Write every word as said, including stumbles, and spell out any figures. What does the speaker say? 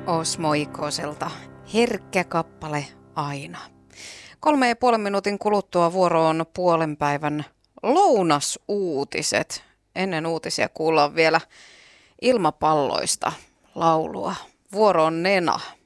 Osmo Ikoselta. Herkkä kappale aina. Kolme ja puolen minuutin kuluttua vuoroon puolen päivän lounasuutiset. Ennen uutisia kuullaan vielä ilmapalloista laulua. Vuoro on Nena.